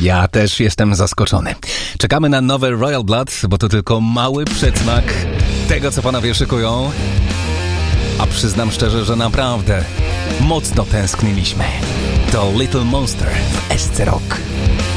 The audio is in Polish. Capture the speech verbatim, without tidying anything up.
Ja też jestem zaskoczony. Czekamy na nowe Royal Blood, bo to tylko mały przedsmak tego, co panowie szykują. A przyznam szczerze, że naprawdę mocno tęskniliśmy. To Little Monster w S C Rock.